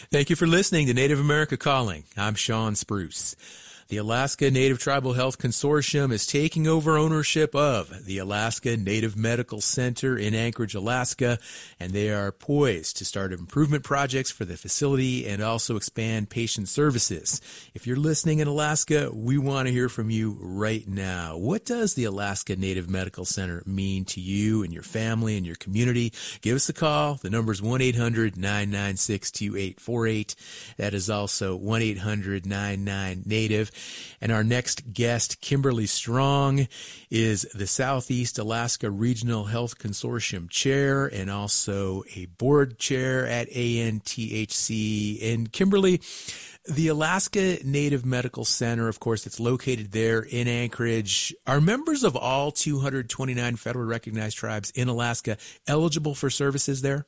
Thank you for listening to Native America Calling. I'm Sean Spruce. The Alaska Native Tribal Health Consortium is taking over ownership of the Alaska Native Medical Center in Anchorage, Alaska, and they are poised to start improvement projects for the facility and also expand patient services. If you're listening in Alaska, we want to hear from you right now. What does the Alaska Native Medical Center mean to you and your family and your community? Give us a call. The number is 1-800-996-2848. That is also 1-800-99-NATIVE. And our next guest, Kimberly Strong, is the Southeast Alaska Regional Health Consortium Chair and also a board chair at ANTHC. And Kimberly, the Alaska Native Medical Center, of course, it's located there in Anchorage. Are members of all 229 federally recognized tribes in Alaska eligible for services there?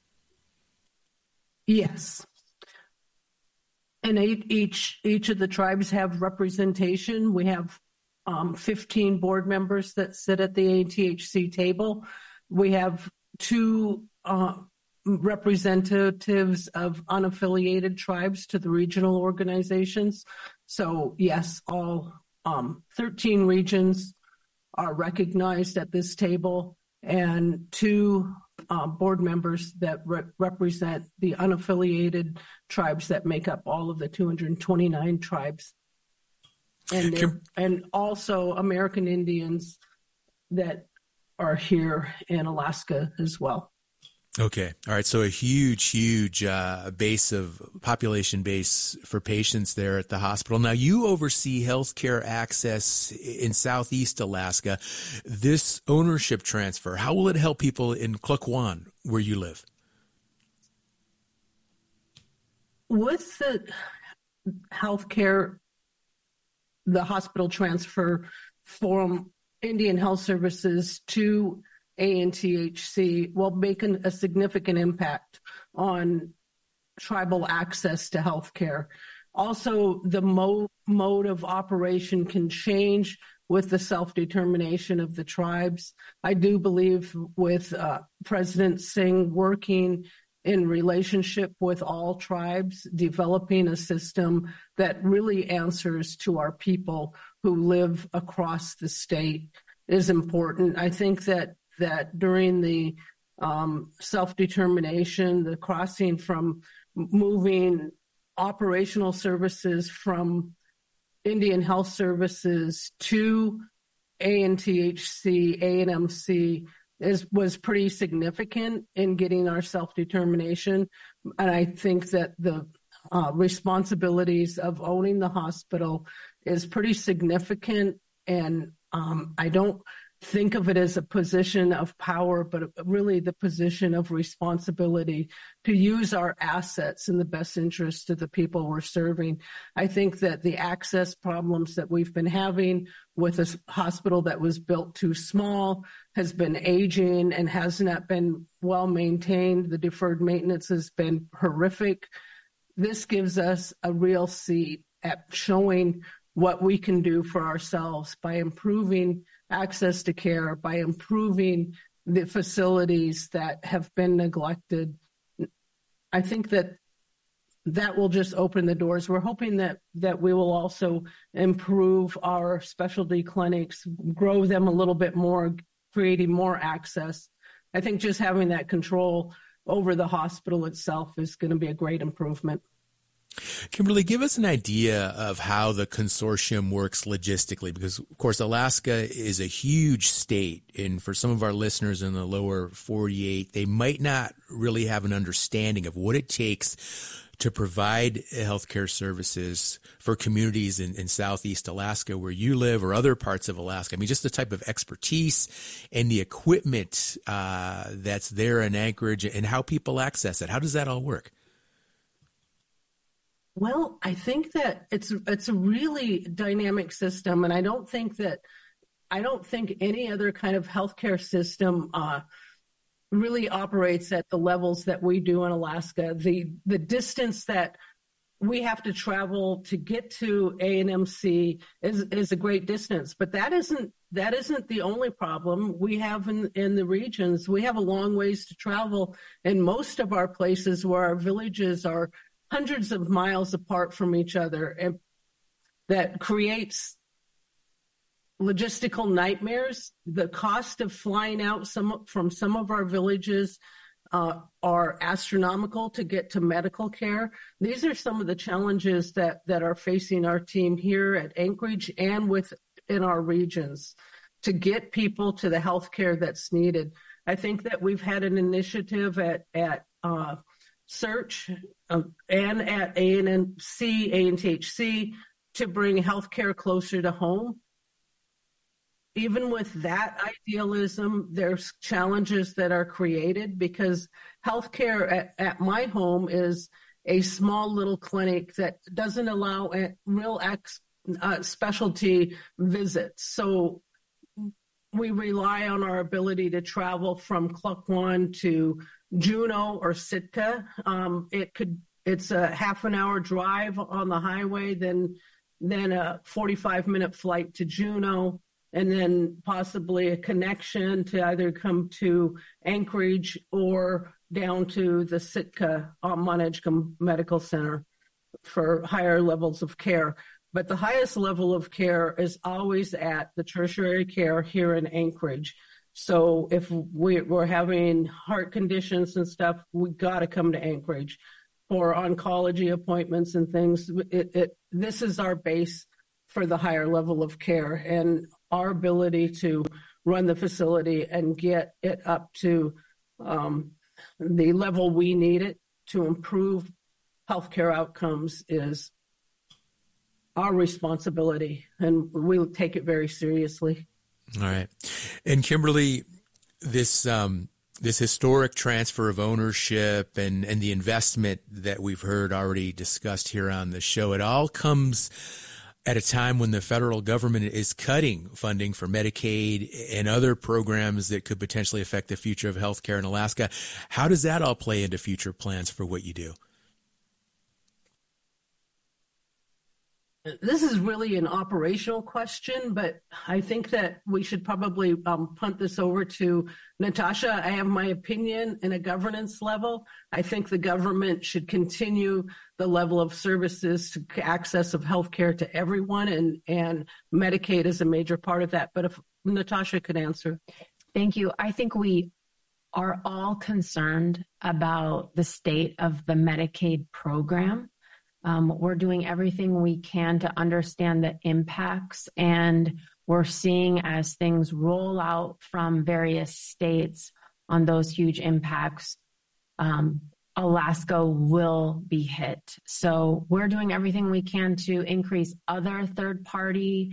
Yes. And each of the tribes have representation. We have 15 board members that sit at the ANTHC table. We have 2 representatives of unaffiliated tribes to the regional organizations. So yes, all 13 regions are recognized at this table, and 2 board members that represent the unaffiliated tribes that make up all of the 229 tribes. And also American Indians that are here in Alaska as well. Okay. All right. So a huge population base for patients there at the hospital. Now, you oversee healthcare access in Southeast Alaska. This ownership transfer, how will it help people in Klukwan, where you live? With the healthcare, the hospital transfer from Indian Health Services to ANTHC will make a significant impact on tribal access to health care. Also, the mode of operation can change with the self-determination of the tribes. I do believe with President Singh working in relationship with all tribes, developing a system that really answers to our people who live across the state is important. I think that during the self-determination, the crossing from moving operational services from Indian Health Services to ANTHC, ANMC was pretty significant in getting our self-determination. And I think that the responsibilities of owning the hospital is pretty significant. And I don't think of it as a position of power, but really the position of responsibility to use our assets in the best interest of the people we're serving. I think that the access problems that we've been having with a hospital that was built too small, has been aging, and has not been well maintained. The deferred maintenance has been horrific. This gives us a real seat at showing what we can do for ourselves by improving access to care, by improving the facilities that have been neglected. I think that will just open the doors. We're hoping that we will also improve our specialty clinics, grow them a little bit more, creating more access. I think just having that control over the hospital itself is going to be a great improvement. Kimberly, give us an idea of how the consortium works logistically, because, of course, Alaska is a huge state, and for some of our listeners in the lower 48, they might not really have an understanding of what it takes to provide healthcare services for communities in Southeast Alaska where you live, or other parts of Alaska. I mean, just the type of expertise and the equipment that's there in Anchorage, and how people access it. How does that all work? Well, I think that it's a really dynamic system, and I don't think any other kind of healthcare system really operates at the levels that we do in Alaska. The distance that we have to travel to get to ANMC is a great distance, but that isn't the only problem we have in the regions. We have a long ways to travel in most of our places where our villages are hundreds of miles apart from each other, and that creates logistical nightmares. The cost of flying out from some of our villages are astronomical to get to medical care. These are some of the challenges that are facing our team here at Anchorage and within our regions to get people to the health care that's needed. I think that we've had an initiative at Search and at ANTHC to bring healthcare closer to home. Even with that idealism, there's challenges that are created because healthcare at my home is a small little clinic that doesn't allow real specialty visits. So we rely on our ability to travel from Klukwan to Juneau or Sitka. It's a half an hour drive on the highway, then a 45-minute flight to Juneau, and then possibly a connection to either come to Anchorage or down to the Sitka Mount Edgecombe Medical Center for higher levels of care. But the highest level of care is always at the tertiary care here in Anchorage. So if we're having heart conditions and stuff, we got to come to Anchorage for oncology appointments and things. This is our base for the higher level of care, and our ability to run the facility and get it up to the level we need it to improve healthcare outcomes is our responsibility, and we take it very seriously. All right. And Kimberly, this historic transfer of ownership and the investment that we've heard already discussed here on the show, it all comes at a time when the federal government is cutting funding for Medicaid and other programs that could potentially affect the future of healthcare in Alaska. How does that all play into future plans for what you do? This is really an operational question, but I think that we should probably punt this over to Natasha. I have my opinion in a governance level. I think the government should continue the level of services to access of healthcare to everyone, and Medicaid is a major part of that. But if Natasha could answer. Thank you. I think we are all concerned about the state of the Medicaid program. We're doing everything we can to understand the impacts, and we're seeing as things roll out from various states on those huge impacts, Alaska will be hit. So we're doing everything we can to increase other third-party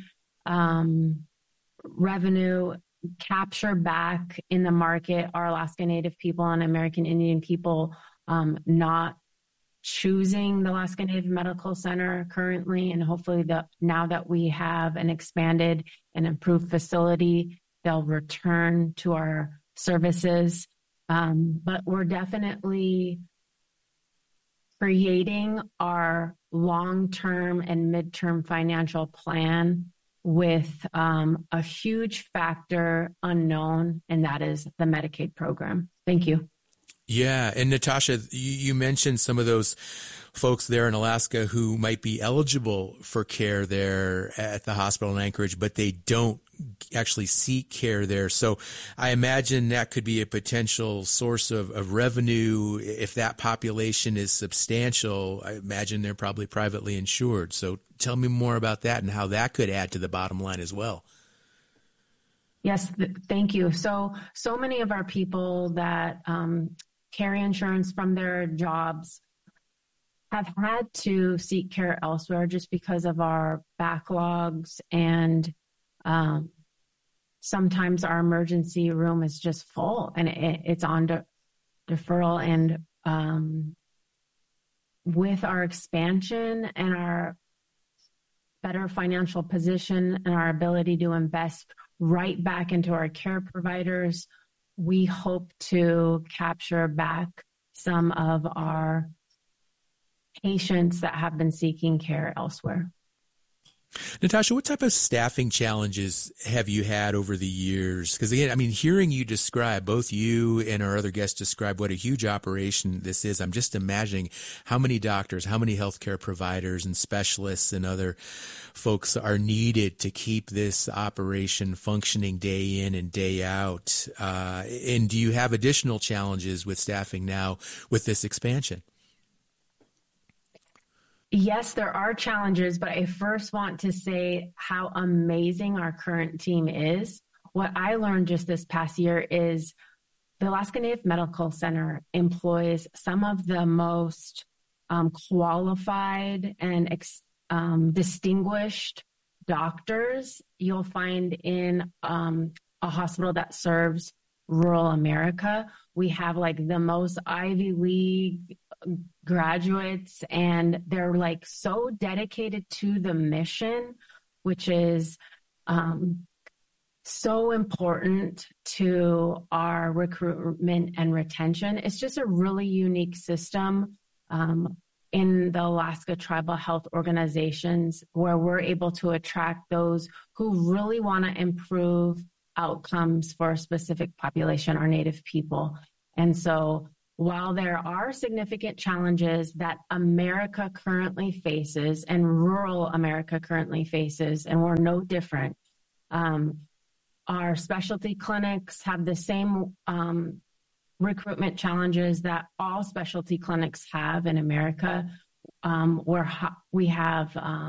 revenue, capture back in the market our Alaska Native people and American Indian people not choosing the Alaska Native Medical Center currently, and hopefully now that we have an expanded and improved facility, they'll return to our services. But we're definitely creating our long-term and midterm financial plan with a huge factor unknown, and that is the Medicaid program. Thank you. Yeah. And Natasha, you mentioned some of those folks there in Alaska who might be eligible for care there at the hospital in Anchorage, but they don't actually seek care there. So I imagine that could be a potential source of revenue. If that population is substantial, I imagine they're probably privately insured. So tell me more about that and how that could add to the bottom line as well. Yes, thank you. So many of our people that carry insurance from their jobs have had to seek care elsewhere just because of our backlogs, and sometimes our emergency room is just full and it's on deferral. And with our expansion and our better financial position and our ability to invest right back into our care providers, we hope to capture back some of our patients that have been seeking care elsewhere. Natasha, what type of staffing challenges have you had over the years? Because again, I mean, hearing you describe, both you and our other guests describe what a huge operation this is, I'm just imagining how many doctors, how many healthcare providers and specialists and other folks are needed to keep this operation functioning day in and day out. And do you have additional challenges with staffing now with this expansion? Yes, there are challenges, but I first want to say how amazing our current team is. What I learned just this past year is the Alaska Native Medical Center employs some of the most qualified and distinguished doctors you'll find in a hospital that serves rural America. We have like the most Ivy League graduates, and they're like so dedicated to the mission, which is so important to our recruitment and retention. It's just a really unique system in the Alaska Tribal Health Organizations, where we're able to attract those who really want to improve outcomes for a specific population, our Native people. And so while there are significant challenges that America currently faces and rural America currently faces, and we're no different, our specialty clinics have the same recruitment challenges that all specialty clinics have in America, where we have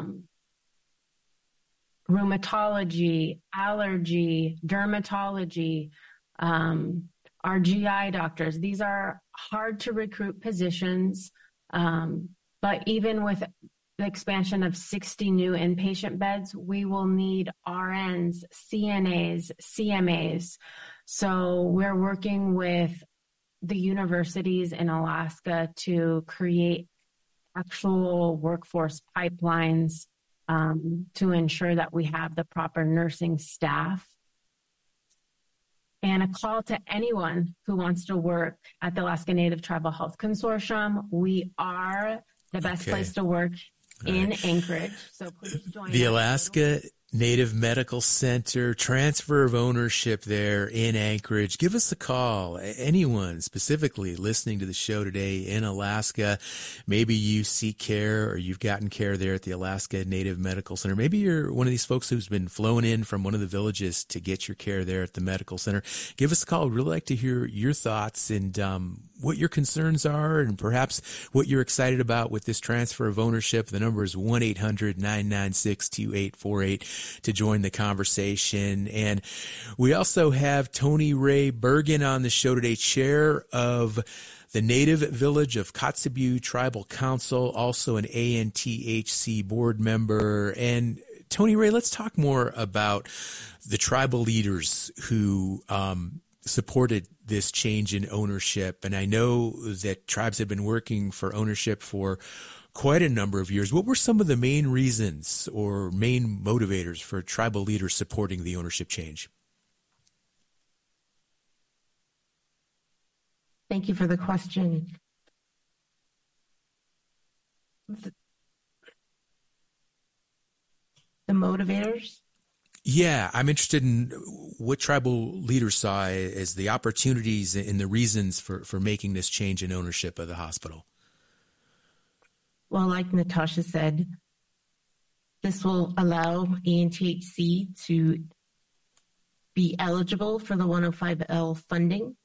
rheumatology, allergy, dermatology, our GI doctors. These are hard to recruit positions, but even with the expansion of 60 new inpatient beds, we will need RNs, CNAs, CMAs. So we're working with the universities in Alaska to create actual workforce pipelines to ensure that we have the proper nursing staff. And a call to anyone who wants to work at the Alaska Native Tribal Health Consortium. We are the best place to work in Anchorage. So please join the us. Alaska Native Medical Center, transfer of ownership there in Anchorage. Give us a call. Anyone specifically listening to the show today in Alaska, maybe you seek care or you've gotten care there at the Alaska Native Medical Center. Maybe you're one of these folks who's been flown in from one of the villages to get your care there at the medical center. Give us a call. We'd really like to hear your thoughts and what your concerns are and perhaps what you're excited about with this transfer of ownership. The number is 1-800-996-2848 to join the conversation. And we also have Tony Ray Bergen on the show today, chair of the Native Village of Kotzebue Tribal Council, also an ANTHC board member. And Tony Ray, let's talk more about the tribal leaders who supported this change in ownership. And I know that tribes have been working for ownership for quite a number of years. What were some of the main reasons or main motivators for tribal leaders supporting the ownership change? Thank you for the question. The motivators? Yeah, I'm interested in what tribal leaders saw as the opportunities and the reasons for making this change in ownership of the hospital. Well, like Natasha said, this will allow ANTHC to be eligible for the 105L funding.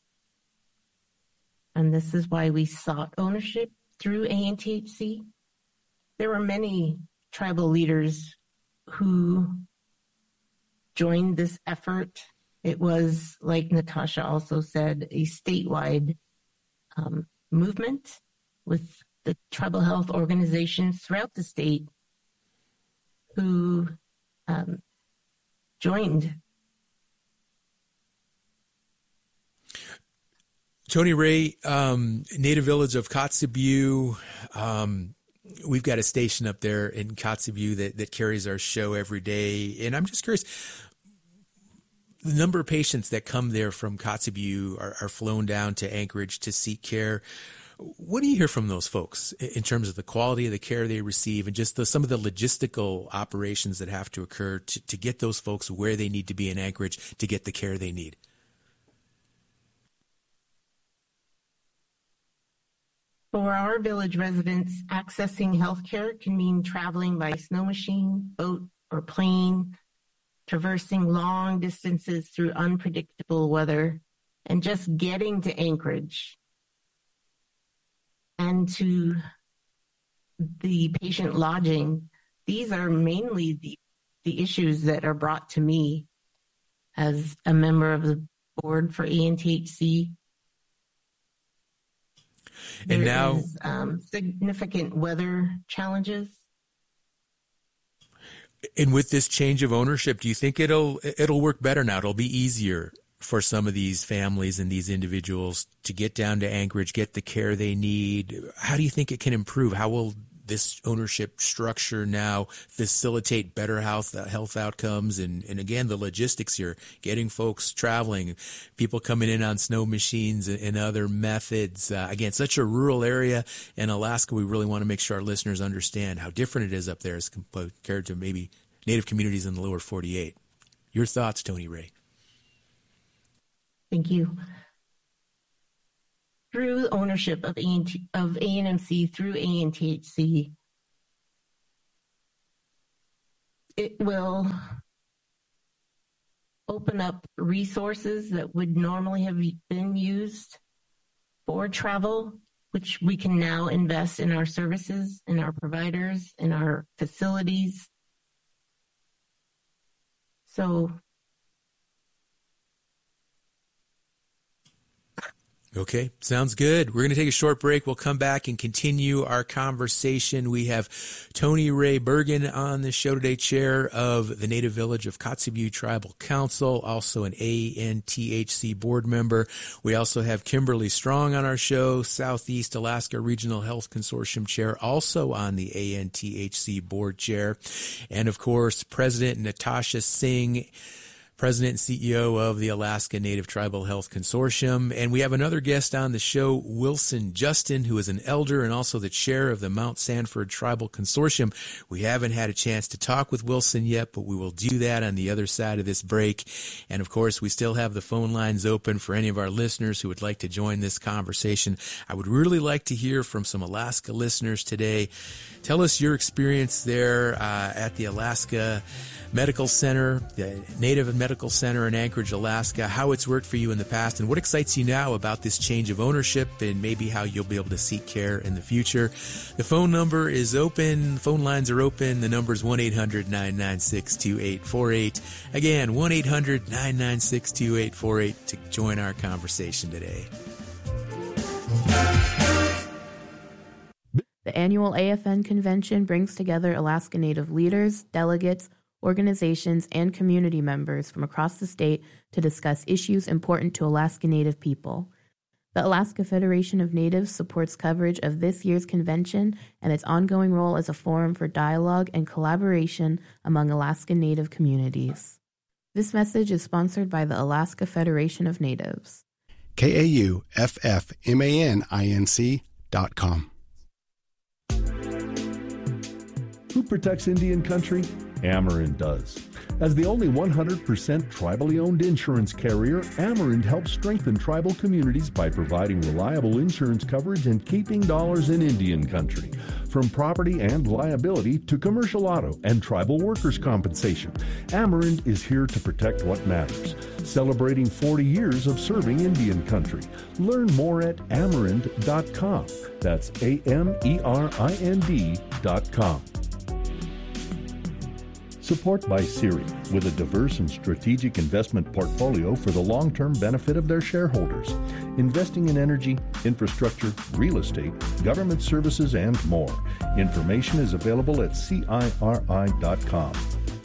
And this is why we sought ownership through ANTHC. There were many tribal leaders who joined this effort. It was, like Natasha also said, a statewide movement with the tribal health organizations throughout the state who joined. Tony Ray, Native Village of Kotzebue. We've got a station up there in Kotzebue that carries our show every day. And I'm just curious, the number of patients that come there from Kotzebue are flown down to Anchorage to seek care. What do you hear from those folks in terms of the quality of the care they receive and just some of the logistical operations that have to occur to get those folks where they need to be in Anchorage to get the care they need? For our village residents, accessing healthcare can mean traveling by snow machine, boat, or plane, traversing long distances through unpredictable weather, and just getting to Anchorage and to the patient lodging. These are mainly the issues that are brought to me as a member of the board for ANTHC. And now, significant weather challenges. And with this change of ownership, do you think it'll work better now? It'll be easier for some of these families and these individuals to get down to Anchorage, get the care they need. How do you think it can improve? How will this ownership structure now facilitate better health outcomes? And again, the logistics here, getting folks traveling, people coming in on snow machines and other methods. Again, such a rural area in Alaska. We really want to make sure our listeners understand how different it is up there as compared to maybe Native communities in the lower 48. Your thoughts, Tony Ray? Thank you. Through ownership of ANMC through ANTHC, it will open up resources that would normally have been used for travel, which we can now invest in our services, in our providers, in our facilities. So okay, sounds good. We're going to take a short break. We'll come back and continue our conversation. We have Tony Ray Bergen on the show today, chair of the Native Village of Kotzebue Tribal Council, also an ANTHC board member. We also have Kimberly Strong on our show, Southeast Alaska Regional Health Consortium chair, also on the ANTHC board chair. And of course, President Natasha Singh, President and CEO of the Alaska Native Tribal Health Consortium. And we have another guest on the show, Wilson Justin, who is an elder and also the chair of the Mount Sanford Tribal Consortium. We haven't had a chance to talk with Wilson yet, but we will do that on the other side of this break. And of course, we still have the phone lines open for any of our listeners who would like to join this conversation. I would really like to hear from some Alaska listeners today. Tell us your experience there at the Alaska Medical Center, the Native Medical Center in Anchorage, Alaska, how it's worked for you in the past, and what excites you now about this change of ownership and maybe how you'll be able to seek care in the future. The phone number is open. Phone lines are open. The number is 1-800-996-2848. Again, 1-800-996-2848 to join our conversation today. The annual AFN convention brings together Alaska Native leaders, delegates, organizations, and community members from across the state to discuss issues important to Alaska Native people. The Alaska Federation of Natives supports coverage of this year's convention and its ongoing role as a forum for dialogue and collaboration among Alaska Native communities. This message is sponsored by the Alaska Federation of Natives. KAUFFMANINC.com. Who protects Indian country? Amerind does. As the only 100% tribally owned insurance carrier, Amerind helps strengthen tribal communities by providing reliable insurance coverage and keeping dollars in Indian country. From property and liability to commercial auto and tribal workers' compensation, Amerind is here to protect what matters. Celebrating 40 years of serving Indian country. Learn more at Amerind.com. That's AMERIND.com. Support by Siri, with a diverse and strategic investment portfolio for the long-term benefit of their shareholders. Investing in energy, infrastructure, real estate, government services, and more. Information is available at CIRI.com.